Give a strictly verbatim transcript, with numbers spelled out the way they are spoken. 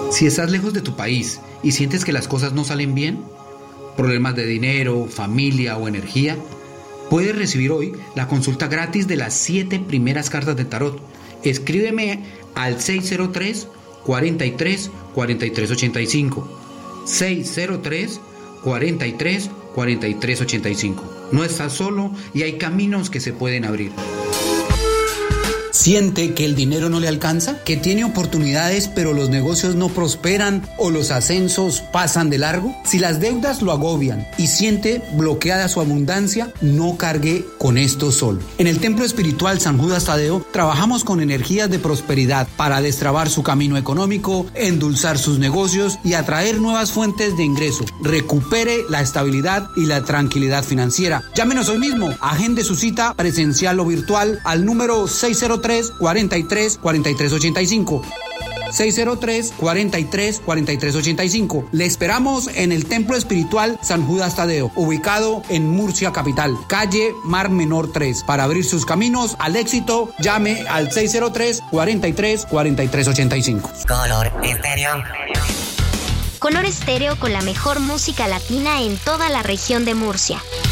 Si estás lejos de tu país y sientes que las cosas no salen bien, problemas de dinero, familia o energía, puedes recibir hoy la consulta gratis de las siete primeras cartas de tarot. Escríbeme al seis cero tres, cuarenta y tres, cuarenta y tres ochenta y cinco. seis cero tres, cuarenta y tres, cuarenta y tres ochenta y cinco. No estás solo y hay caminos que se pueden abrir. ¿Siente que el dinero no le alcanza? ¿Que tiene oportunidades pero los negocios no prosperan o los ascensos pasan de largo? Si las deudas lo agobian y siente bloqueada su abundancia, no cargue con esto solo. En el Templo Espiritual San Judas Tadeo trabajamos con energías de prosperidad para destrabar su camino económico, endulzar sus negocios y atraer nuevas fuentes de ingreso. Recupere la estabilidad y la tranquilidad financiera. Llámenos hoy mismo, agende su cita presencial o virtual al número seis cero tres, cuarenta y tres, cuarenta y tres ochenta y cinco. seis cero tres, cuarenta y tres, cuarenta y tres ochenta y cinco. Le esperamos en el Templo Espiritual San Judas Tadeo, ubicado en Murcia capital, calle Mar Menor tres. Para abrir sus caminos al éxito, llame al seis cero tres, cuarenta y tres, cuarenta y tres ochenta y cinco. Color Estéreo. Color Estéreo con la mejor música latina en toda la región de Murcia.